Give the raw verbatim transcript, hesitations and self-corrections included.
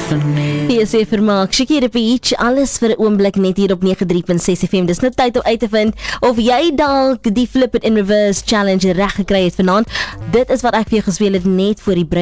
P S V vermaak, Shakira Beach, alles vir 'n oomblik net hier op nege drie punt ses F M. Dis nou tyd om uit te vind of jy dalk die Flip It in Reverse Challenge reg gekry het vanaand. Dit is wat ek vir jou gespeel het net voor die break.